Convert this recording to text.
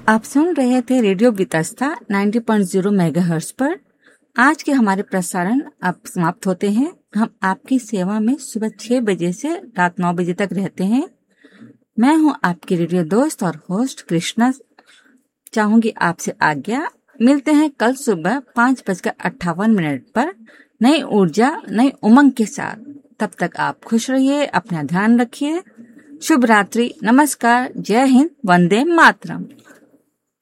आप सुन रहे थे रेडियो वितस्ता 90.0 मेगाहर्ट्ज पर। आज के हमारे प्रसारण अब समाप्त होते हैं। हम आपकी सेवा में सुबह 6 बजे से रात 9 बजे तक रहते हैं। मैं हूं आपकी रेडियो दोस्त और होस्ट कृष्णा। चाहूंगी आपसे आज्ञा। मिलते हैं कल सुबह 5:58 पर नई ऊर्जा नई उमंग के साथ। तब तक आप खुश रहिए, अपना ध्यान रखिए। शुभ रात्रि, नमस्कार, जय हिंद, वंदे मातरम।